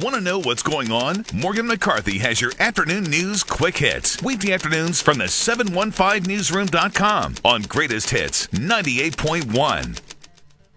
Want to know what's going on? Morgan McCarthy has your afternoon news quick hits. Weekday afternoons from the 715newsroom.com on Greatest Hits 98.1.